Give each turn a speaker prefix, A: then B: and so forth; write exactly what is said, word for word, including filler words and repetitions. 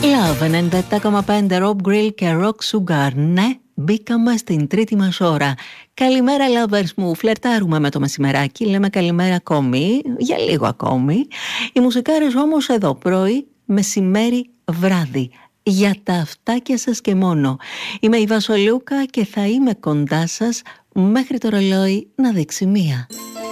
A: Love ενενήντα επτά κόμμα πέντε Rob Grill και Rock Sugar. Ναι, μπήκαμε στην τρίτη μας ώρα. Καλημέρα lovers μου, φλερτάρουμε με το μεσημεράκι. Λέμε καλημέρα ακόμη, για λίγο ακόμη. Οι μουσικάρες όμως εδώ πρωί, μεσημέρι, βράδυ. Για τα αυτάκια σας και μόνο. Είμαι η Βασολούκα και θα είμαι κοντά σας μέχρι το ρολόι να δείξει μία.